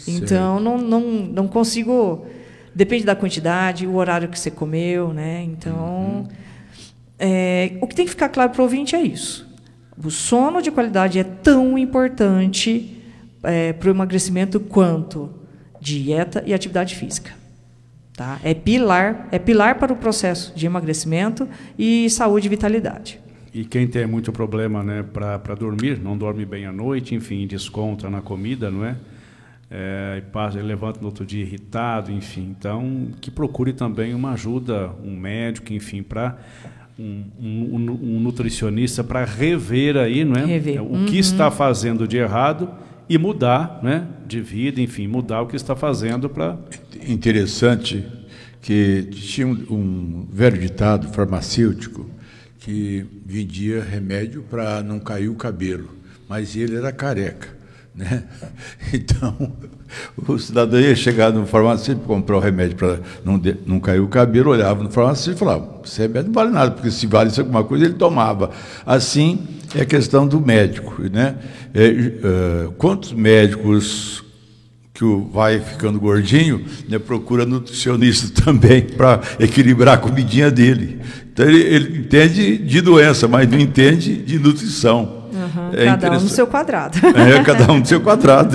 Então, não consigo... Depende da quantidade, o horário que você comeu, né? Então, o que tem que ficar claro para o ouvinte é isso. O sono de qualidade é tão importante para o emagrecimento quanto dieta e atividade física. Tá? É pilar para o processo de emagrecimento e saúde e vitalidade. E quem tem muito problema, né, para dormir, não dorme bem à noite, enfim, desconta na comida, não é? Ele levanta no outro dia irritado, enfim. Então, que procure também uma ajuda, um médico, enfim, para um nutricionista para rever aí, não é? O que está fazendo de errado e mudar, né, de vida, enfim, mudar o que está fazendo para... Interessante que tinha um velho ditado farmacêutico que vendia remédio para não cair o cabelo, mas ele era careca. Né? Então, o cidadão ia chegar no farmacêutico, comprar o remédio para não cair o cabelo, olhava no farmacêutico e falava: esse remédio não vale nada, porque se valesse alguma coisa ele tomava. Assim é a questão do médico, né? Quantos médicos que vai ficando gordinho, né, procura nutricionista também para equilibrar a comidinha dele. Então ele entende de doença, mas não entende de nutrição. Cada um no seu quadrado. Cada um no seu quadrado.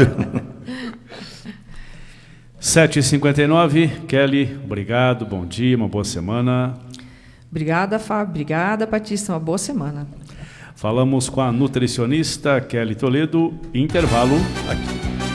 7h59, Kelly, obrigado, bom dia, uma boa semana. Obrigada, Fábio, obrigada, Patrícia, uma boa semana. Falamos com a nutricionista Kelly Toledo, intervalo aqui.